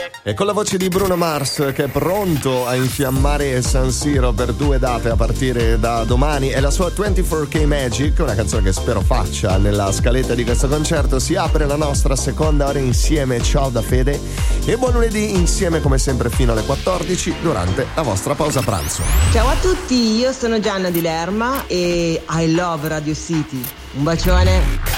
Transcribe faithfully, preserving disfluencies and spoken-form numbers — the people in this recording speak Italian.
E con la voce di Bruno Mars che è pronto a infiammare San Siro per due date a partire da domani, e la sua ventiquattro K Magic, una canzone che spero faccia nella scaletta di questo concerto. Si apre la nostra seconda ora insieme. Ciao da Fede e buon lunedì insieme come sempre fino alle quattordici durante la vostra pausa pranzo. Ciao a tutti, io sono Gianna Di Lerma e I love Radio City. Un bacione.